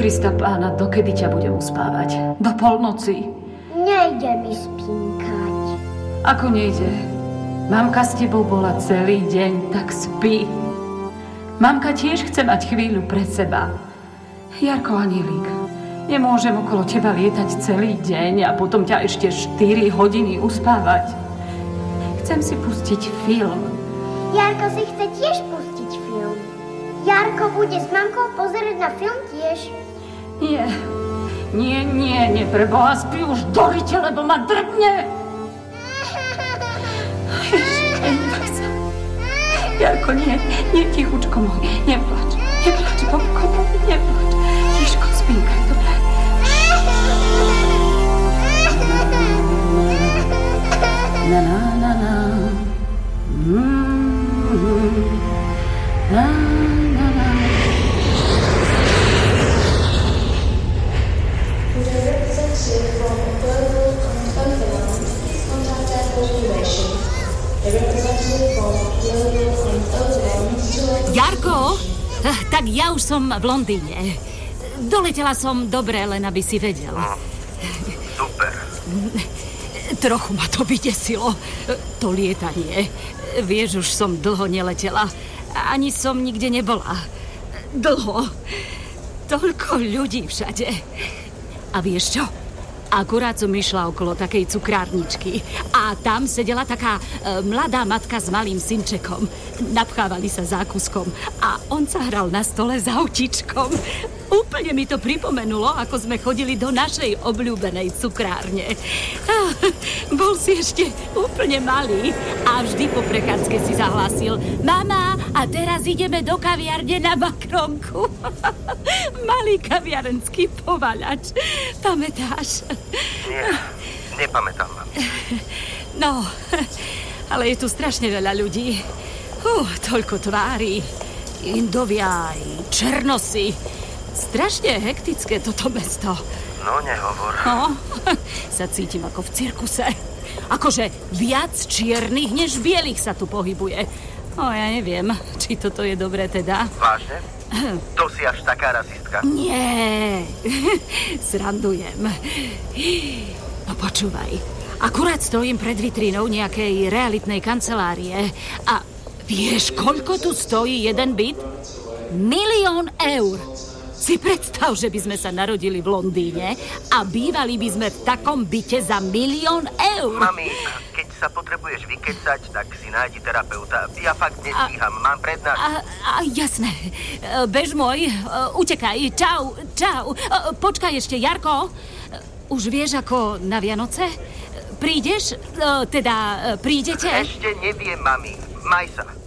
Krista pána, dokedy ťa budem uspávať? Do polnoci? Nejde mi spinkať. Ako nejde? Mamka s tebou bola celý deň, tak spí. Mamka tiež chce mať chvíľu pre seba. Jarko, Anílik, nemôžem okolo teba lietať celý deň a potom ťa ešte 4 hodiny uspávať. Chcem si pustiť film. Jarko si chce tiež pustiť film. Jarko bude s mamkou pozerať na film tiež. Nie, preboha, spí už do rite, lebo ma drbne. Nehnevaj sa. Jarko, nie, tichučko môj, neplač, babko, neplač. Tiško, spinkaj, dobre? Na. Jarko, tak ja už som v Londýne. Doletela som dobre, len aby si vedel. Super. Trochu ma to vydesilo, to lietanie. Vieš, už som dlho neletela. Ani som nikde nebola. Dlho. Toľko ľudí všade. A vieš čo? Akurát som išla okolo takej cukrárničky a tam sedela taká mladá matka s malým synčekom. Napchávali sa zákuskom a on sa hral na stole s autičkom. Úplne mi to pripomenulo, ako sme chodili do našej obľúbenej cukrárne. Bol si ešte úplne malý a vždy po prechádzke si zahlásil: Mama, a teraz ideme do kaviarne na makronku. Malý kaviarenský povaľač. Pamätáš? Nie, nepamätám, mami. No, ale je tu strašne veľa ľudí. Toľko tvári. Indovia aj černosy. Strašne hektické toto mesto. No, nehovor. No, sa cítim ako v cirkuse. Akože viac čiernych než bielých sa tu pohybuje. Ja neviem, či toto je dobré teda. Vážne? To si až taká rasistka? Nie, srandujem. No počúvaj, akurát stojím pred vitrínou nejakej realitnej kancelárie a vieš, koľko tu stojí jeden byt? 1 000 000 eur. Si predstav, že by sme sa narodili v Londýne a bývali by sme v takom byte za 1 000 000 eur. Mami, keď sa potrebuješ vykecať, tak si nájdi terapeuta. Ja fakt nestíham, mám prednášku. Jasné. Bež môj, utekaj. Čau. Počkaj ešte, Jarko. Už vieš, ako na Vianoce? Prídeš? Prídete? Ešte neviem, mami. Maj sa.